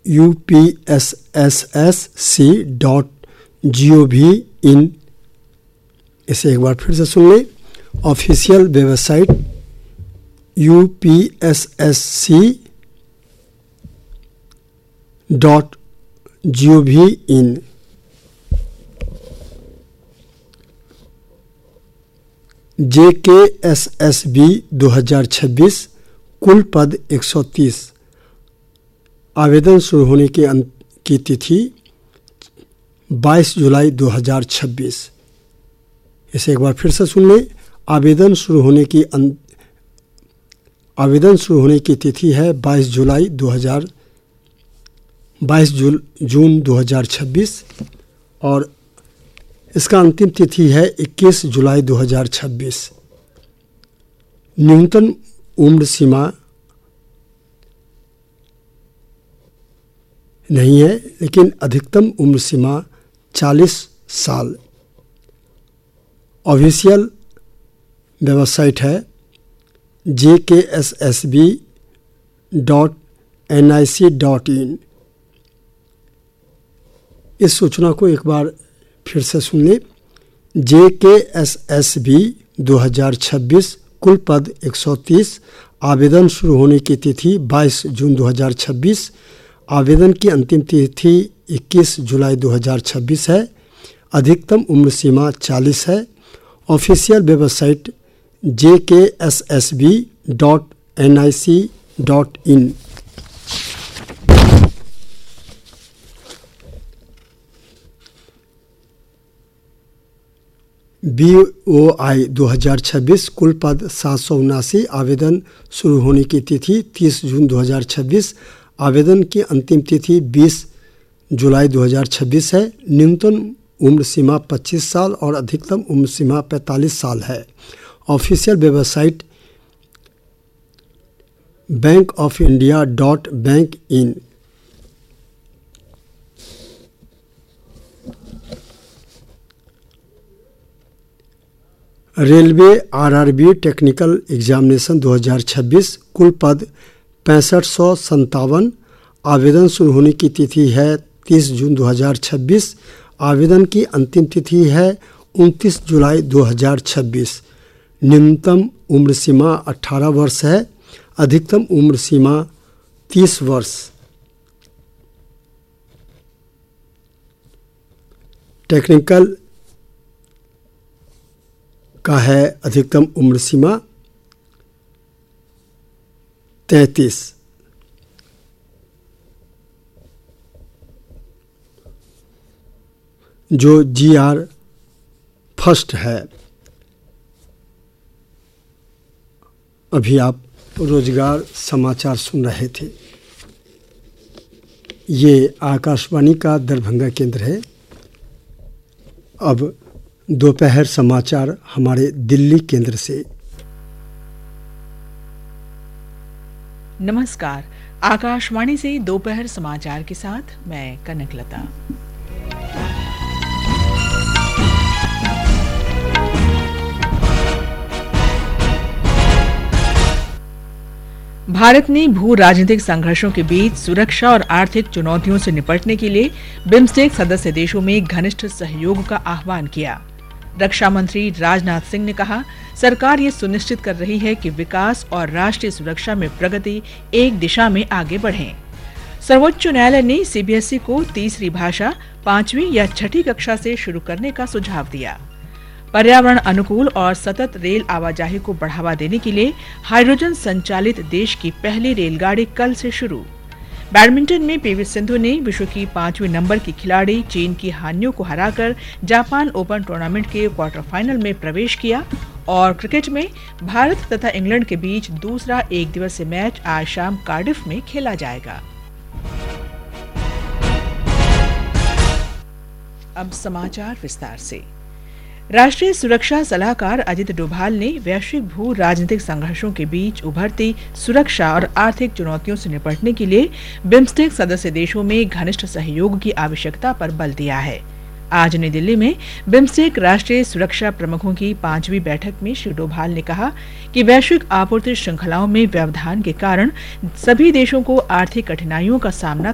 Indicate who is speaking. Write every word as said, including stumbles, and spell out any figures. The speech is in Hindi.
Speaker 1: U P S S S C dot G O V इन। इसे एक बार फिर से सुन लें। Official website U P S S C dot G O V इन। जे के एस एस बी दो हज़ार छब्बीस, कुल पद एक सौ तीस। आवेदन शुरू होने की अंत की तिथि बाईस जुलाई दो हज़ार छब्बीस। इसे एक बार फिर से सुन लें। आवेदन शुरू होने की अंत आवेदन शुरू होने की तिथि है बाईस जुलाई दो हज़ार बाईस जून दो हज़ार छब्बीस और इसका अंतिम तिथि है इक्कीस जुलाई दो हज़ार छब्बीस। न्यूनतम उम्र सीमा नहीं है, लेकिन अधिकतम उम्र सीमा चालीस साल। ऑफिशियल वेबसाइट है जे के S S B dot N I C dot in. इस सूचना को एक बार फिर से सुन लें। जे के एस एस बी दो हज़ार छब्बीस, कुल पद एक सौ तीस। आवेदन शुरू होने की तिथि बाईस जून दो हज़ार छब्बीस। आवेदन की अंतिम तिथि इक्कीस जुलाई दो हज़ार छब्बीस है। अधिकतम उम्र सीमा चालीस है। ऑफिशियल वेबसाइट जे के S S B dot N I C dot in. B O आई दो हज़ार छब्बीस, कुल पद सात सौ उनासी। आवेदन शुरू होने की तिथि तीस जून दो हज़ार छब्बीस। आवेदन की अंतिम तिथि बीस जुलाई दो हज़ार छब्बीस है। न्यूनतम उम्र सीमा पच्चीस साल और अधिकतम उम्र सीमा पैंतालीस साल है। Official website bank of India dot bank in. Railway are R B technical examination दो हज़ार छब्बीस, कुल पद पैंसठ सौ संतावन। आवेदन शुरू होने की तिथि है तीस जून दो हज़ार छब्बीस। आवेदन की अंतिम तिथि है उनतीस जुलाई दो हज़ार छब्बीस। न्यूनतम उम्र सीमा अठारह वर्ष है। अधिकतम उम्र सीमा तीस वर्ष। टेक्निकल का है अधिकतम उम्र सीमा तैंतीस। जो जी आर फर्स्ट है। अभी आप रोजगार समाचार सुन रहे थे। ये आकाशवाणी का दरभंगा केंद्र है। अब दोपहर समाचार हमारे दिल्ली केंद्र से।
Speaker 2: नमस्कार, आकाशवाणी से दोपहर समाचार के साथ मैं कनकलता। भारत ने भू राजनीतिक संघर्षों के बीच सुरक्षा और आर्थिक चुनौतियों से निपटने के लिए बिम्स्टेक सदस्य देशों में घनिष्ठ सहयोग का आह्वान किया। रक्षा मंत्री राजनाथ सिंह ने कहा, सरकार ये सुनिश्चित कर रही है कि विकास और राष्ट्रीय सुरक्षा में प्रगति एक दिशा में आगे बढ़े। सर्वोच्च न्यायालय ने सी बी एस ई को तीसरी भाषा पांचवी या छठी कक्षा से शुरू करने का सुझाव दिया। पर्यावरण अनुकूल और सतत रेल आवाजाही को बढ़ावा देने के लिए हाइड्रोजन संचालित देश की पहली रेलगाड़ी कल से शुरू। बैडमिंटन में पी वी सिंधु ने विश्व की पांचवें नंबर की खिलाड़ी चीन की हानियों को हराकर जापान ओपन टूर्नामेंट के क्वार्टर फाइनल में प्रवेश किया। और क्रिकेट में भारत तथा इंग्लैंड के बीच दूसरा एक दिवसीय मैच आज शाम कार्डिफ में खेला जाएगा। अब समाचार विस्तार से। राष्ट्रीय सुरक्षा सलाहकार अजित डोभाल ने वैश्विक भू राजनीतिक संघर्षों के बीच उभरती सुरक्षा और आर्थिक चुनौतियों से निपटने के लिए बिम्स्टेक सदस्य देशों में घनिष्ठ सहयोग की आवश्यकता पर बल दिया है। आज नई दिल्ली में बिम्स्टेक राष्ट्रीय सुरक्षा प्रमुखों की पांचवी बैठक में श्री डोभाल ने कहा कि वैश्विक आपूर्ति श्रृंखलाओं में व्यवधान के कारण सभी देशों को आर्थिक कठिनाइयों का सामना